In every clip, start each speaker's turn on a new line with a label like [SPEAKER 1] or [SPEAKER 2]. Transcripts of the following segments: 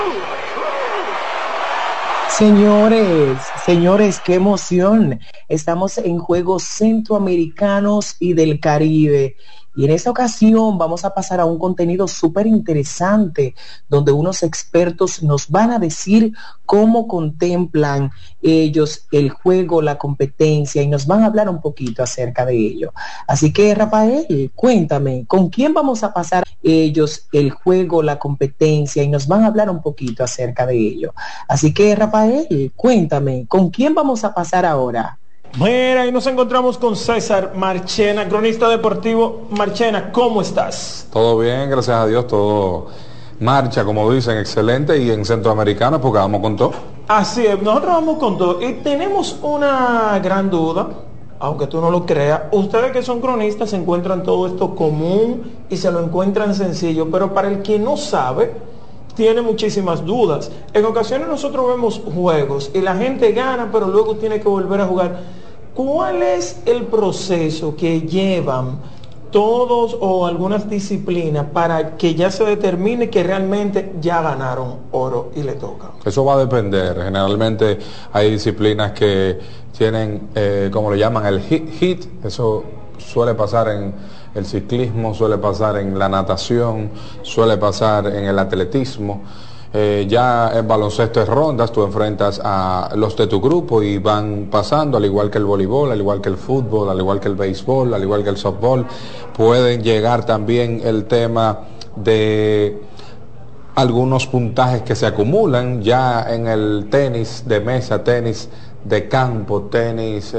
[SPEAKER 1] Señores, qué emoción. Estamos en Juegos Centroamericanos y del Caribe. Y en esta ocasión vamos a pasar a un contenido súper interesante, donde unos expertos nos van a decir cómo contemplan ellos el juego, la competencia, y nos van a hablar un poquito acerca de ello. Así que, Rafael, cuéntame, ¿con quién vamos a pasar ellos el juego, la competencia, y nos van a hablar un poquito acerca de ello? Así que, Rafael, cuéntame, ¿con quién vamos a pasar ahora?
[SPEAKER 2] Mira, y nos encontramos con César Marchena, cronista deportivo. Marchena, ¿cómo estás?
[SPEAKER 3] Todo bien, gracias a Dios, todo marcha, como dicen, excelente, y en Centroamericana, porque vamos con todo.
[SPEAKER 2] Así es, nosotros vamos con todo. Y tenemos una gran duda, aunque tú no lo creas. Ustedes que son cronistas se encuentran todo esto común y se lo encuentran sencillo, pero para el que no sabe, tiene muchísimas dudas. En ocasiones nosotros vemos juegos y la gente gana, pero luego tiene que volver a jugar. ¿Cuál es el proceso que llevan todos o algunas disciplinas para que ya se determine que realmente ya ganaron oro y le toca?
[SPEAKER 3] Eso va a depender. Generalmente hay disciplinas que tienen, como le llaman, el hit. Eso suele pasar en el ciclismo, suele pasar en la natación, suele pasar en el atletismo. Ya en baloncesto es rondas, tú enfrentas a los de tu grupo y van pasando, al igual que el voleibol, al igual que el fútbol, al igual que el béisbol, al igual que el softball. Pueden llegar también el tema de algunos puntajes que se acumulan ya en el tenis de mesa, tenis de campo, tenis,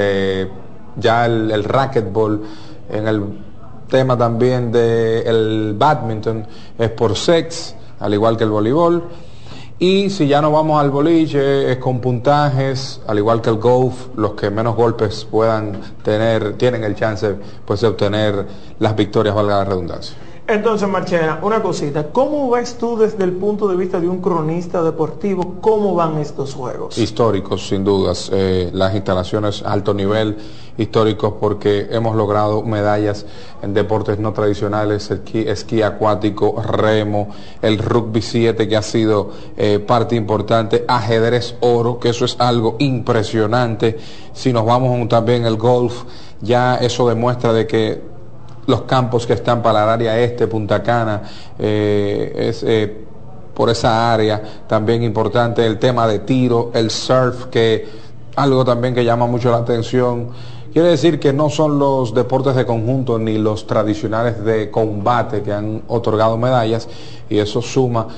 [SPEAKER 3] ya el racquetball, en el tema también del badminton es por sets, al igual que el voleibol. Y si ya no vamos al boliche, es con puntajes, al igual que el golf. Los que menos golpes puedan tener, tienen el chance pues de obtener las victorias, valga la redundancia.
[SPEAKER 2] Entonces, Marchena, una cosita, ¿cómo ves tú desde el punto de vista de un cronista deportivo, cómo van estos juegos?
[SPEAKER 3] Históricos, sin dudas, las instalaciones a alto nivel, históricos porque hemos logrado medallas en deportes no tradicionales, esquí acuático, remo, el rugby 7 que ha sido parte importante, ajedrez oro, que eso es algo impresionante. Si nos vamos también el golf, ya eso demuestra de que los campos que están para el área este, Punta Cana, por esa área, también importante el tema de tiro, el surf, que algo también que llama mucho la atención. Quiere decir que no son los deportes de conjunto ni los tradicionales de combate que han otorgado medallas, y eso suma